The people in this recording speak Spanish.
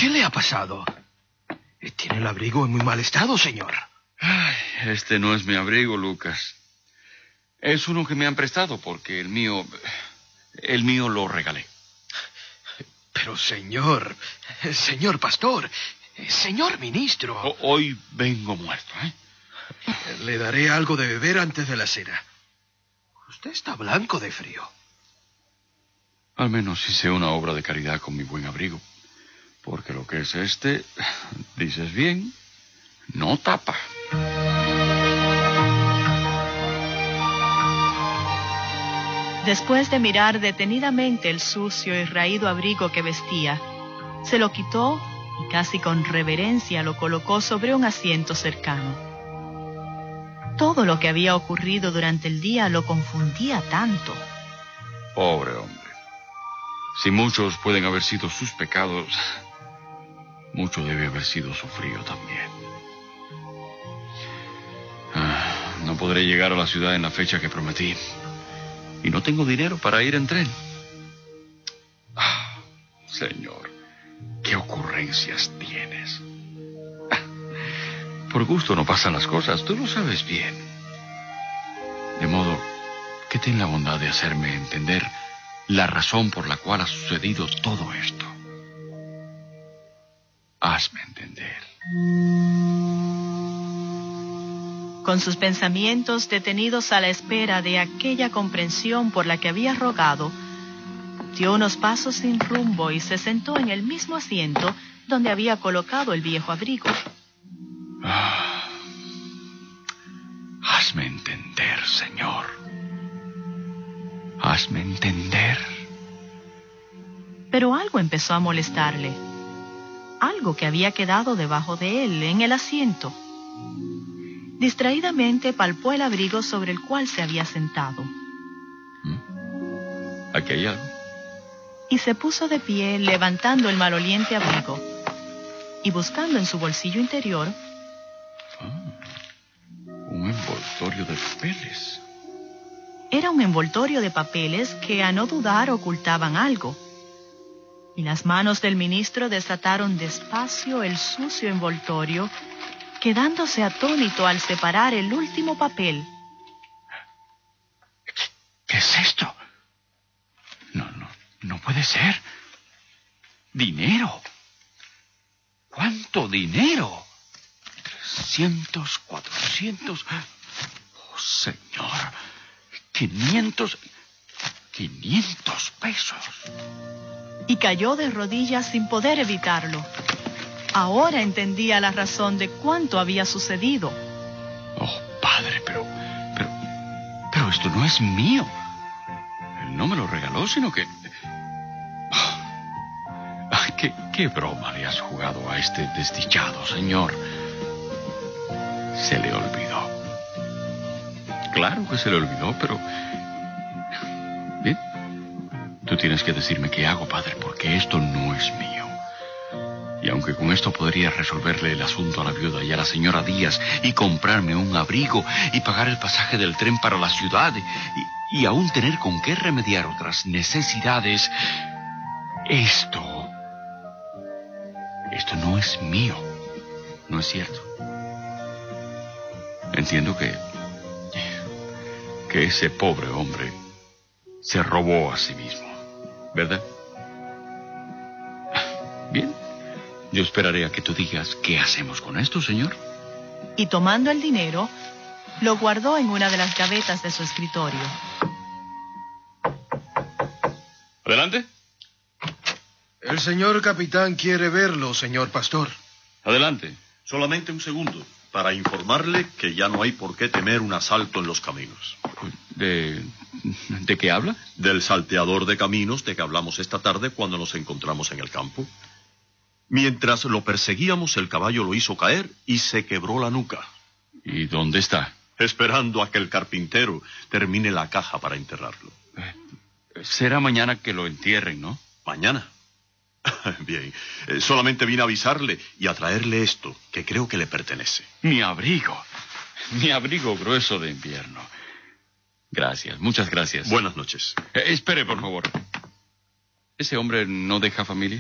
¿Qué le ha pasado? Tiene el abrigo en muy mal estado, señor. Ay, este no es mi abrigo, Lucas. Es uno que me han prestado porque el mío lo regalé. Pero, señor pastor, señor ministro. Hoy vengo muerto, ¿eh? Le daré algo de beber antes de la cena. Usted está blanco de frío. Al menos hice una obra de caridad con mi buen abrigo. Porque lo que es este, dices bien, no tapa. Después de mirar detenidamente el sucio y raído abrigo que vestía, se lo quitó y casi con reverencia lo colocó sobre un asiento cercano. Todo lo que había ocurrido durante el día lo confundía tanto. Pobre hombre. Si muchos pueden haber sido sus pecados, mucho debe haber sido su frío también. No podré llegar a la ciudad en la fecha que prometí. Y no tengo dinero para ir en tren. Señor, qué ocurrencias tienes. Por gusto no pasan las cosas, tú lo sabes bien. De modo que ten la bondad de hacerme entender la razón por la cual ha sucedido todo esto. Hazme entender. Con sus pensamientos detenidos a la espera de aquella comprensión por la que había rogado, dio unos pasos sin rumbo y se sentó en el mismo asiento donde había colocado el viejo abrigo. Hazme entender, Señor. Hazme entender. Pero algo empezó a molestarle. Algo que había quedado debajo de él, en el asiento. Distraídamente palpó el abrigo sobre el cual se había sentado. ¿Aquí hay algo? Y se puso de pie, levantando el maloliente abrigo. Y buscando en su bolsillo interior... Un envoltorio de papeles. Era un envoltorio de papeles que, a no dudar, ocultaban algo. Y las manos del ministro desataron despacio el sucio envoltorio, quedándose atónito al separar el último papel. ¿Qué es esto? No puede ser. ¡Dinero! ¿Cuánto dinero? 300, 400... ¡Oh, señor! 500 pesos. Y cayó de rodillas sin poder evitarlo. Ahora entendía la razón de cuánto había sucedido. Oh, padre, pero esto no es mío. Él no me lo regaló, sino que... ¿Qué broma le has jugado a este desdichado señor? Se le olvidó. Claro que se le olvidó, pero... Bien. Tú tienes que decirme qué hago, padre, porque esto no es mío. Y aunque con esto podría resolverle el asunto a la viuda y a la señora Díaz y comprarme un abrigo y pagar el pasaje del tren para la ciudad y aún tener con qué remediar otras necesidades, esto no es mío. ¿No es cierto? Entiendo que ese pobre hombre se robó a sí mismo, ¿verdad? Bien. Yo esperaré a que tú digas qué hacemos con esto, señor. Y tomando el dinero, lo guardó en una de las gavetas de su escritorio. Adelante. El señor capitán quiere verlo, señor pastor. Adelante. Solamente un segundo, para informarle que ya no hay por qué temer un asalto en los caminos. ¿De qué habla? Del salteador de caminos de que hablamos esta tarde cuando nos encontramos en el campo. Mientras lo perseguíamos, el caballo lo hizo caer y se quebró la nuca. ¿Y dónde está? Esperando a que el carpintero termine la caja para enterrarlo. Será mañana que lo entierren, ¿no? ¿Mañana? Bien, solamente vine a avisarle y a traerle esto, que creo que le pertenece. Mi abrigo grueso de invierno. Gracias, muchas gracias. Buenas noches. Espere, por favor. ¿Ese hombre no deja familia?